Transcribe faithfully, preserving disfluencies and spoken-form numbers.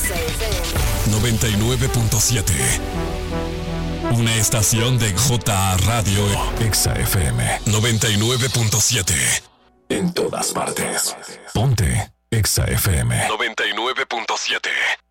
noventa y nueve punto siete. Una estación de J A Radio Exa F M noventa y nueve punto siete. En todas partes. Ponte Exa F M noventa y nueve punto siete.